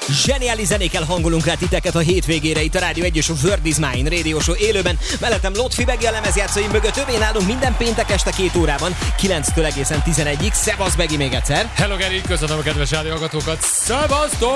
Zseniális zenékkel hangolunk rá titeket a hétvégére itt a Rádió 1 és a World is Mine Radio Show élőben. Mellettem Lotfi Begi a lemezjátszóim mögött, övé nálunk minden péntek este 2 órában, 9-től egészen 11-ig. Szevasz Begi még egyszer. Hello Geri, köszönöm a kedves rádióhallgatókat. Szevasztok!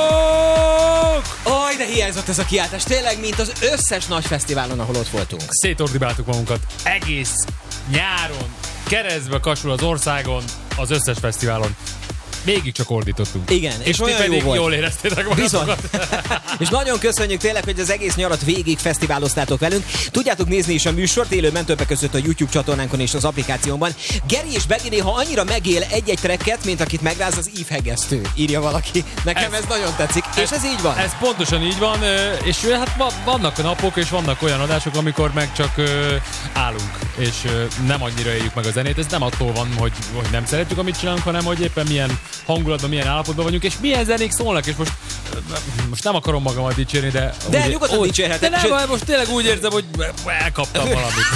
Oj, de hiányzott ez a kiáltás, tényleg, mint az összes nagy fesztiválon, ahol ott voltunk. Szétordibáltuk magunkat egész nyáron, keresztbe kasul az országon, az összes fesztiválon. Végig csak ordítottunk. Igen, és olyan ti pedig jó volt. Jól éreztétek magatokat. És nagyon köszönjük tényleg, hogy az egész nyarat végig fesztiváloztátok velünk. Tudjátok nézni is a műsort élőben, többek között a YouTube csatornánkon és az applikációban. Geri és Begi néha annyira megél egy-egy tracket, mint akit megráz az ívhegesztő, írja valaki. Nekem ez nagyon tetszik, és ez így van. Ez pontosan így van, és hát vannak napok, és vannak olyan adások, amikor meg csak állunk, és nem annyira éljük meg a zenét. Ez nem attól van, hogy nem szeretjük, amit csinálunk, hanem hogy éppen milyen hangulatban, milyen állapotban vagyunk, és milyen zenék szólnak, és most nem akarom magamat dicsérni, de nyugodtan dicsérheted. De nem, most tényleg úgy érzem, hogy elkaptam valamit.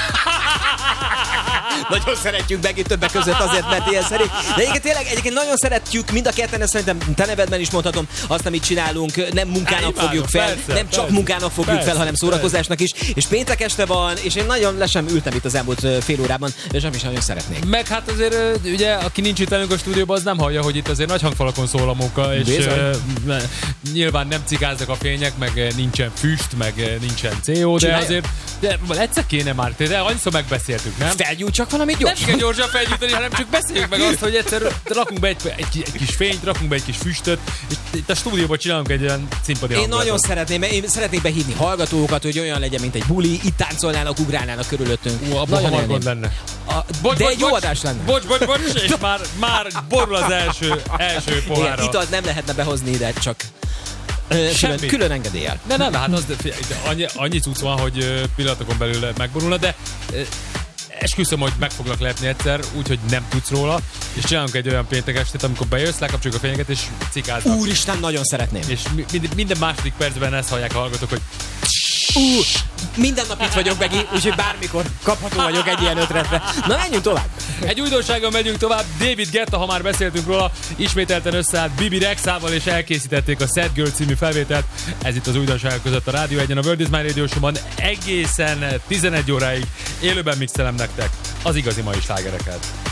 Nagyon szeretjük Begi többek között azért, mert ilyen szerint. De egyébként nagyon szeretjük, mind a ketten, ezt szerintem te nevedben is mondhatom, azt, amit csinálunk, nem munkának fogjuk fel, nem csak munkának fogjuk fel, hanem szórakozásnak is. És péntek este van, és én nagyon le sem ültem itt az elmúlt fél órában, és nem is nagyon szeretnék. Meg hát azért, ugye, aki nincs itt velünk a stúdióban, az nem hallja, hogy itt azért nagy hangfalakon szól a munka, és nyilván nem cikáznak a fények, meg nincsen füst, meg nincsen CO, de azért egyszer kéne már, de annyiszor megbeszéltük, nem? Felgyújt csak valamit gyorsan. Nem kell gyorsan felgyújtani, hanem csak beszéljük meg azt, hogy egyszer rakunk be egy kis fényt, rakunk be egy kis füstöt, és itt a stúdióban csinálunk egy olyan színpadi hangulatot. Én szeretnék behívni hallgatókat, hogy olyan legyen, mint egy buli, itt táncolnának, ugrálnának körülöttünk. Abban hamar gond lenne. De egy jó adás lenne. Bocs, és már borul az első pohára. Igen, italt nem lehetne behozni ide, csak külön engedéllyel. De nem, hát az annyi cucc van, hogy pillanatokon belül megborulna, de esküszöm, hogy meg foglak lepni egyszer, úgyhogy nem tudsz róla, és csinálunk egy olyan péntek estét, amikor bejössz, lekapcsoljuk a fényeket, és cikáznak. Úristen, nagyon szeretném. És minden második percben ezt hallják a hallgatók, hogy minden nap itt vagyok, Begi, úgyhogy bármikor kapható vagyok egy ilyen ötletre. Na, menjünk tovább! Egy újdonsággal megyünk tovább. David Guetta, ha már beszéltünk róla, ismételten összeállt Bibi Rexával, és elkészítették a Sad Girl című felvételt. Ez itt az újdonságok között a Rádió 1-en, a World is Mine Radio Show-ban egészen 11 óráig élőben mixelem nektek az igazi mai slágereket.